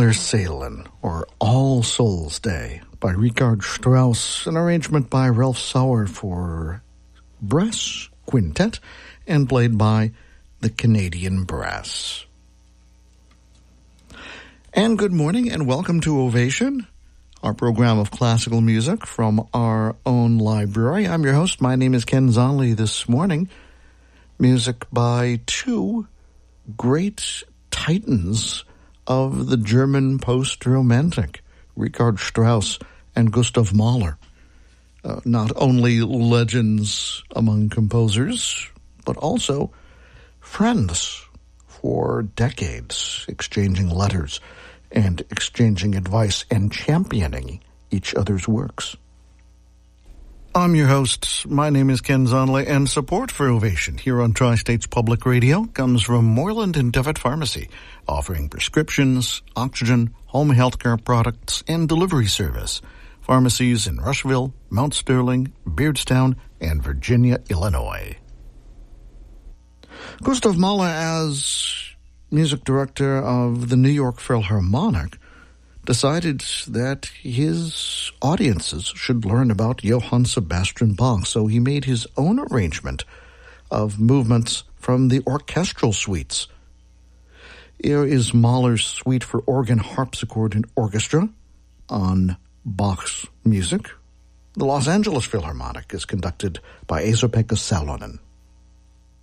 Allerseelen, or All Souls Day, by Richard Strauss, an arrangement by Ralph Sauer for brass quintet, and played by the Canadian Brass. And good morning, and welcome to Ovation, our program of classical music from our own library. I'm your host. My name is Ken Zonley. This morning, music by two great titans of the German post-romantic, Richard Strauss and Gustav Mahler. Not only legends among composers, but also friends for decades, exchanging letters and exchanging advice and championing each other's works. I'm your host. My name is Ken Zonley, and support for Ovation here on Tri-States Public Radio comes from Moreland and Devitt Pharmacy, offering prescriptions, oxygen, home healthcare products, and delivery service. Pharmacies in Rushville, Mount Sterling, Beardstown, and Virginia, Illinois. Gustav Mahler, as music director of the New York Philharmonic, decided that his audiences should learn about Johann Sebastian Bach, so he made his own arrangement of movements from the orchestral suites. Here is Mahler's suite for organ, harpsichord, and orchestra on Bach's music. The Los Angeles Philharmonic is conducted by Esa-Pekka Salonen.